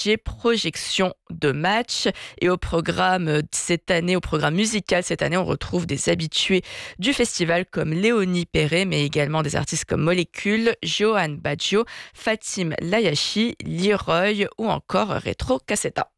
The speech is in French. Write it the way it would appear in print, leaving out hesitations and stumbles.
projection de matchs. Et au programme musical cette année, on retrouve des habitués du festival comme Léonie Perret, mais également des artistes comme Molécule, Johan Baggio, Fatim Layachi, Leroy ou encore Retro Cassetta.